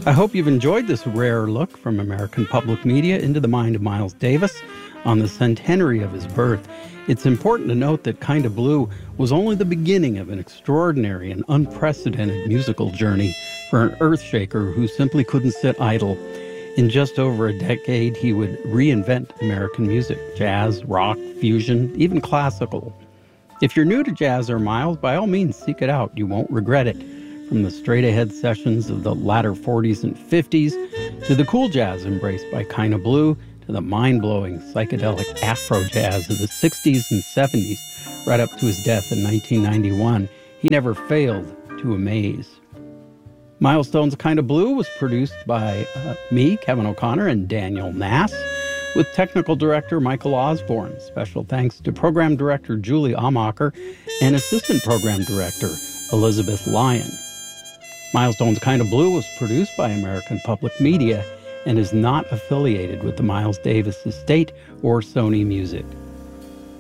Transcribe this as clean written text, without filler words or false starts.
I hope you've enjoyed this rare look from American Public Media into the mind of Miles Davis on the centenary of his birth. It's important to note that Kinda Blue was only the beginning of an extraordinary and unprecedented musical journey for an earthshaker who simply couldn't sit idle. In just over a decade, he would reinvent American music: jazz, rock, fusion, even classical. If you're new to jazz or Miles, by all means, seek it out. You won't regret it. From the straight-ahead sessions of the latter 40s and 50s, to the cool jazz embraced by Kinda Blue, to the mind-blowing psychedelic Afro jazz of the 60s and 70s, right up to his death in 1991, he never failed to amaze. Milestones Kinda Blue was produced by me, Kevin O'Connor, and Daniel Nass, with technical director Michael Osborne. Special thanks to program director Julie Amacher and assistant program director Elizabeth Lyon. Milestones Kinda Blue was produced by American Public Media and is not affiliated with the Miles Davis Estate or Sony Music.